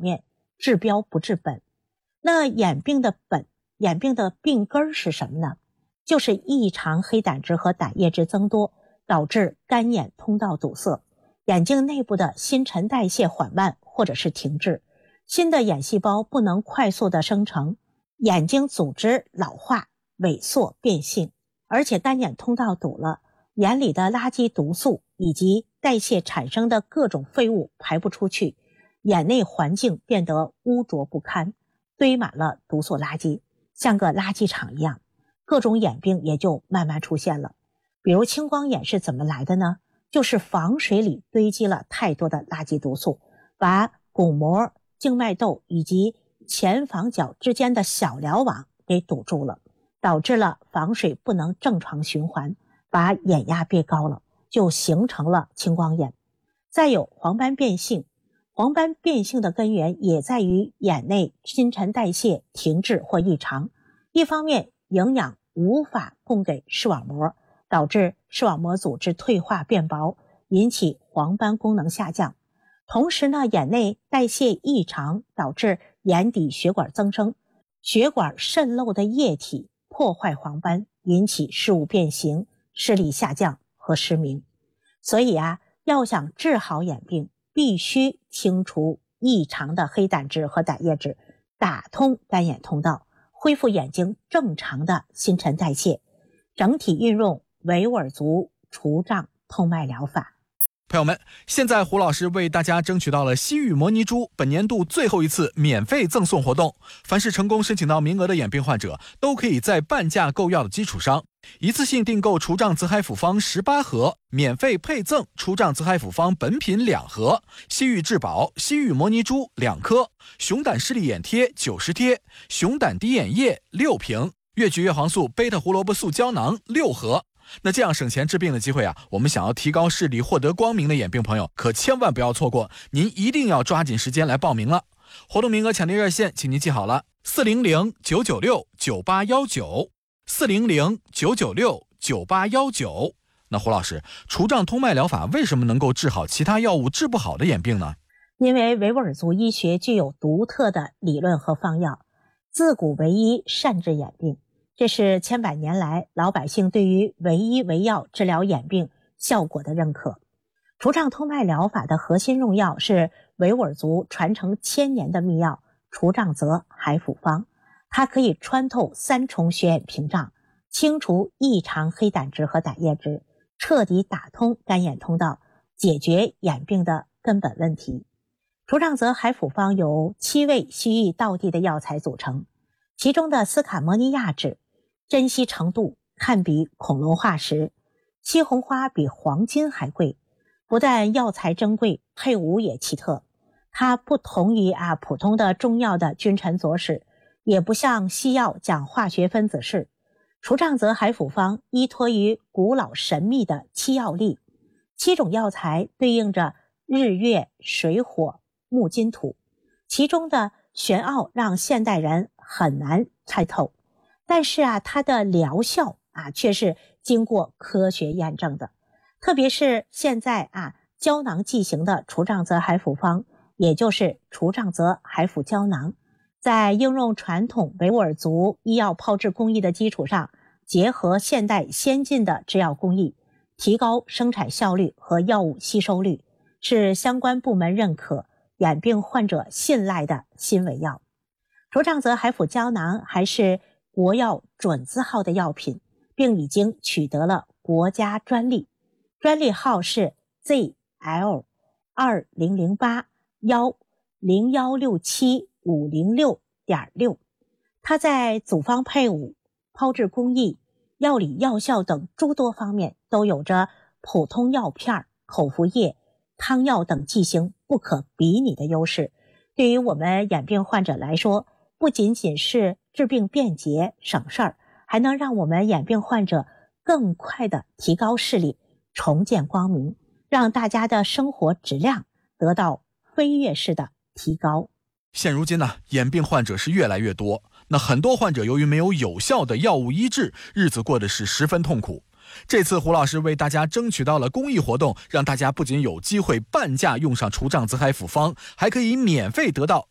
面，治标不治本。那眼病的病根是什么呢？就是异常黑胆汁和胆液质增多，导致干眼通道堵塞，眼睛内部的新陈代谢缓慢或者是停滞，新的眼细胞不能快速的生成，眼睛组织老化、萎缩、变性，而且干眼通道堵了，眼里的垃圾毒素以及代谢产生的各种废物排不出去，眼内环境变得污浊不堪，堆满了毒素垃圾，像个垃圾场一样，各种眼病也就慢慢出现了。比如青光眼是怎么来的呢？就是房水里堆积了太多的垃圾毒素，把巩膜、静脉窦以及前房角之间的小瞭网给堵住了，导致了房水不能正常循环，把眼压憋高了，就形成了青光眼。再有黄斑变性，黄斑变性的根源也在于眼内新陈代谢停滞或异常，一方面营养无法供给视网膜，导致视网膜组织退化变薄，引起黄斑功能下降。同时呢，眼内代谢异常导致眼底血管增生，血管渗漏的液体破坏黄斑，引起视物变形、视力下降和失明。所以要想治好眼病，必须清除异常的黑胆汁和胆液质，打通干眼通道，恢复眼睛正常的新陈代谢，整体运用维吾尔族除障通脉疗法。 朋友们，现在胡老师为大家争取到了西域摩尼珠本年度最后一次免费赠送活动，凡是成功申请到名额的眼病患者，都可以在半价购药的基础上，一次性订购除障泽海复方18盒，免费配赠除障泽海复方本品2盒，西域质保、西域摩尼珠2颗，熊胆视力眼贴90贴，熊胆滴眼液6瓶，越橘叶黄素贝塔胡萝卜素胶囊6盒。那这样省钱治病的机会我们想要提高视力、获得光明的眼病朋友可千万不要错过，您一定要抓紧时间来报名了。活动名额抢订热线请您记好了，400-996-9819 400-996-9819。那胡老师，除障通脉疗法为什么能够治好其他药物治不好的眼病呢？ 因为维吾尔族医学具有独特的理论和方药，自古为医善治眼病，这是千百年来老百姓对于为医为药治疗眼病效果的认可。除障通脉疗法的核心用药是维吾尔族传承1000年的秘药除障泽海复方，它可以穿透3重血眼屏障，清除异常黑胆汁和胆液质，彻底打通干眼通道，解决眼病的根本问题。除障泽海复方由7味西域道地的药材组成，其中的斯卡摩尼亚酯珍稀程度堪比恐龙化石，西红花比黄金还贵，不但药材珍贵，配伍也奇特。它不同于普通的中药的君臣佐使，也不像西药讲化学分子式。除障泽海复方依托于古老神秘的7药力，7种药材对应着日月水火木金土，其中的玄奥让现代人很难猜透，但是它的疗效却是经过科学验证的。特别是现在胶囊剂型的除障泽海复方，也就是除障泽海复胶囊，在应用传统维吾尔族医药炮制工艺的基础上，结合现代先进的制药工艺，提高生产效率和药物吸收率，是相关部门认可、眼病患者信赖的新伟药。除障泽海复胶囊还是国药准字号的药品，并已经取得了国家专利，专利号是 ZL2018-10167-506.6。它在组方配伍、炮制工艺、药理药效等诸多方面都有着普通药片、口服液、汤药等剂型不可比拟的优势。对于我们眼病患者来说，不仅仅是治病便捷省事儿，还能让我们眼病患者更快地提高视力，重见光明，让大家的生活质量得到飞跃式的提高。 现如今眼病患者是越来越多，那很多患者由于没有有效的药物医治，日子过得是十分痛苦。这次胡老师为大家争取到了公益活动，让大家不仅有机会半价用上除障泽海复方，还可以免费得到